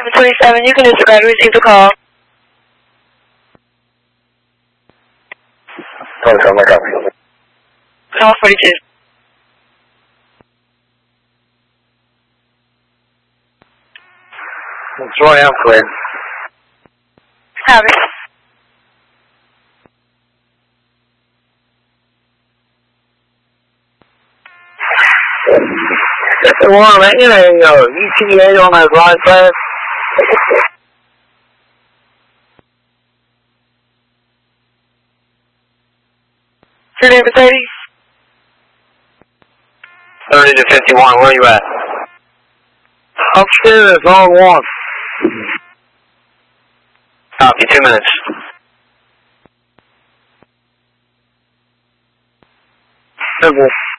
727, you can disregard and receive the call. 27, my copy. Call 42. Troy, I'm clear. Copy. That's the one, man. You know, ETA on that line class. Turn for 30. 30 to 51, where are you at? Upstairs, on one. Copy, 2 minutes. Simple.